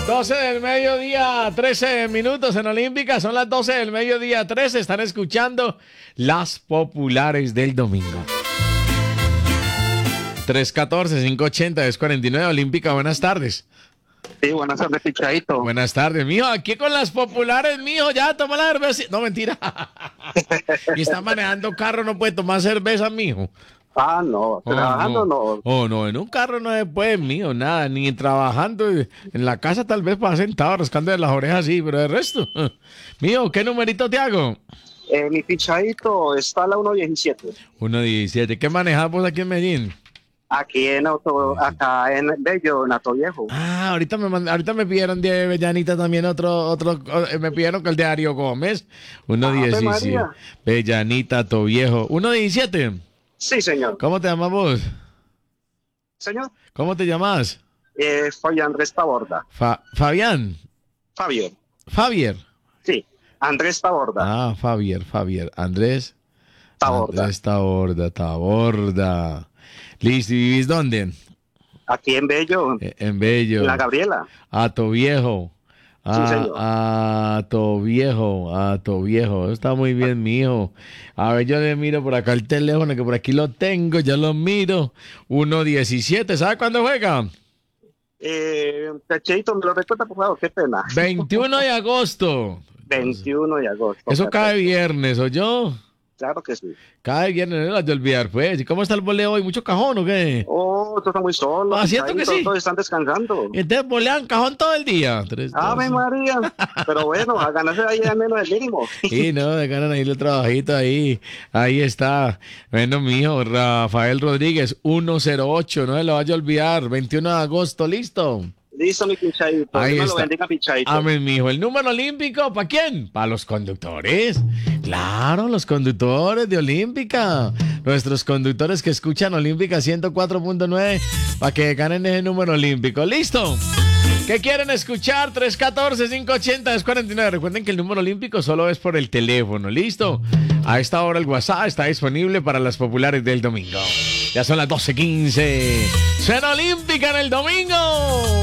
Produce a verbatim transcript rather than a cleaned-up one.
doce del mediodía, trece minutos en Olímpica. Son las doce del mediodía, trece. Están escuchando las populares del domingo. tres uno cuatro, cinco ocho cero, dos cuatro nueve. Olímpica, buenas tardes. Sí, buenas tardes, Pichadito. Buenas tardes, mijo. Aquí con las populares, mijo. Ya, toma la cerveza. No, mentira. Y está manejando carro, no puede tomar cerveza, mijo. Ah, no, trabajando oh, no. no. Oh, no, en un carro no se puede, mío, nada, ni trabajando. En la casa tal vez para sentado, rascando de las orejas, sí, pero el resto. Mío, ¿qué numerito te hago? Eh, mi Pichadito está a la uno diecisiete. uno diecisiete. ¿Qué manejas vos aquí en Medellín? Aquí en auto, acá en Bello, en Atoviejo. Ah, ahorita me mand- ahorita me pidieron de Bellanita también otro, otro, o- me pidieron que el de Darío Gómez. uno diecisiete. María. Bellanita, Toviejo. uno diecisiete. Sí, señor. ¿Cómo te llamas vos? Señor, ¿Cómo te llamas? eh, soy Andrés Taborda. Fa- Fabián. Fabián. Fabier. Sí, Andrés Taborda. Ah, Fabier, Fabier. Andrés. Taborda. Andrés Taborda, Taborda. Listo, ¿y vivís dónde? Aquí en Bello, Eh, En Bello. en la Gabriela. Ato Viejo. Sí, señor. Ato Viejo, Ato Viejo. Está muy bien, mijo. A ver, yo le miro por acá el teléfono, que por aquí lo tengo, ya lo miro. uno diecisiete, ¿sabe cuándo juega? Eh, Pichadito, ¿me lo recuerda, por favor? Qué pena. veintiuno de agosto. veintiuno de agosto. Eso perfecto. cae viernes, ¿o yo? Claro que sí. Cae viernes, no las de olvidar, pues. ¿Y cómo está el voleo hoy? ¿Mucho cajón o qué? Oh, tú estás muy solo. Ah, ¿cierto que Pichadito, sí? Todos están descansando. Entonces volean cajón todo el día. Tres, Ave dos. María. Pero bueno, a ganarse ahí al menos el mínimo. Sí, no, de ganan ahí el trabajito ahí. Ahí está. Bueno, mijo, Rafael Rodríguez, ciento ocho, no se lo vaya a olvidar. veintiuno de agosto, listo. Listo, mi Pichadito. Ahí Dios me está. lo bendiga, Pichadito. Amén, mijo. ¿El número olímpico para quién? Para los conductores. Claro, los conductores de Olímpica. Nuestros conductores que escuchan Olímpica ciento cuatro punto nueve para que ganen ese número olímpico. ¿Listo? ¿Qué quieren escuchar? tres uno cuatro, cinco ocho cero, dos cuatro nueve. Recuerden que el número olímpico solo es por el teléfono. ¿Listo? A esta hora el WhatsApp está disponible para las populares del domingo. Ya son las doce quince. Cena Olímpica en el domingo.